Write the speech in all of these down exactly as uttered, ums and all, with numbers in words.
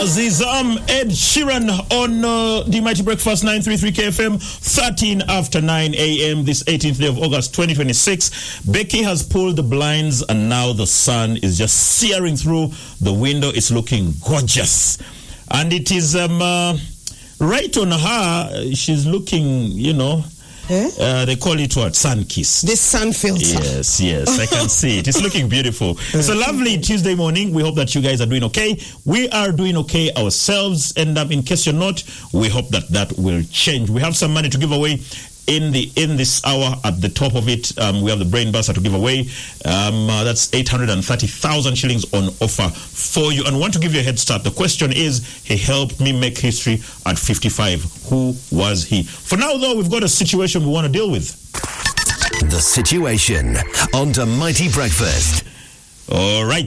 Azizam Ed Sheeran on uh, the Mighty Breakfast nine thirty-three K F M, thirteen after nine a.m. this eighteenth day of August twenty twenty-six. Becky has pulled the blinds and now the sun is just searing through the window. It's looking gorgeous. And it is um, uh, right on her. She's looking, you know, Eh? Uh, they call it what? Sun kiss. This sun filter. Yes, yes, I can see it. It's looking beautiful. It's a lovely Tuesday morning. We hope that you guys are doing okay. We are doing okay ourselves. And um, in case you're not, we hope that that will change. We have some money to give away in the in this hour. At the top of it, um, we have the brain buster to give away. Um, uh, that's eight hundred thirty thousand shillings on offer for you. And want to give you a head start. The question is, he helped me make history at fifty-five. Who was he? For now, though, we've got a situation we want to deal with. The situation on the Mighty Breakfast. All right.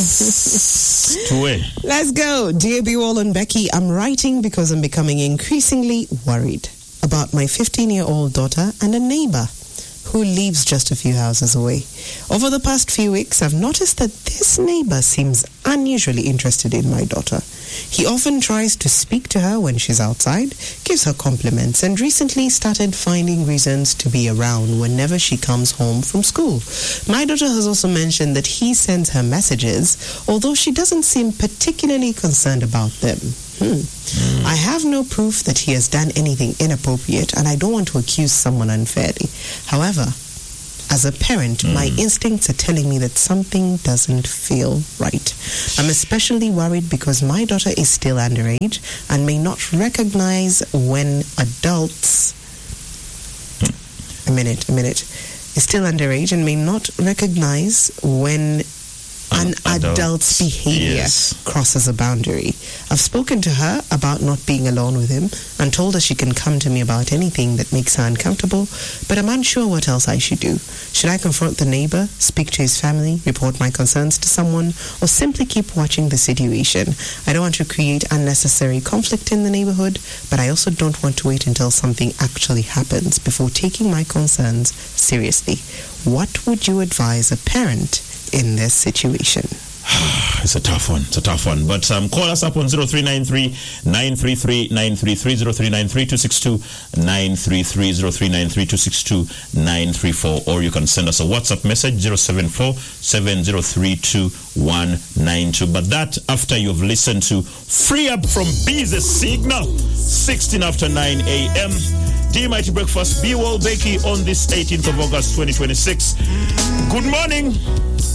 Let's go. Dear Bewall and Becky, I'm writing because I'm becoming increasingly worried about my fifteen-year-old daughter and a neighbor who lives just a few houses away. Over the past few weeks, I've noticed that this neighbor seems unusually interested in my daughter. He often tries to speak to her when she's outside, gives her compliments, and recently started finding reasons to be around whenever she comes home from school. My daughter has also mentioned that he sends her messages, although she doesn't seem particularly concerned about them. Hmm. Mm. I have no proof that he has done anything inappropriate, and I don't want to accuse someone unfairly. However, as a parent, mm. my instincts are telling me that something doesn't feel right. I'm especially worried because my daughter is still underage and may not recognize when adults... A minute, a minute. Is still underage and may not recognize when an adult's, adult's behavior yes. crosses a boundary. I've spoken to her about not being alone with him and told her she can come to me about anything that makes her uncomfortable, but I'm unsure what else I should do. Should I confront the neighbor, speak to his family, report my concerns to someone, or simply keep watching the situation? I don't want to create unnecessary conflict in the neighborhood, but I also don't want to wait until something actually happens before taking my concerns seriously. What would you advise a parent in this situation? It's a tough one. It's a tough one. But um, call us up on zero three nine three, nine three three, nine three three, zero three nine three, two six two, nine three three, zero three nine three, two six two, nine three four, or you can send us a WhatsApp message, zero seven four, seven zero three two, one nine two. But that after you've listened to Free Up from Busy Signal, sixteen after nine a.m. D Mighty Breakfast, Bewall Becky on this eighteenth of August twenty twenty-six. Good morning.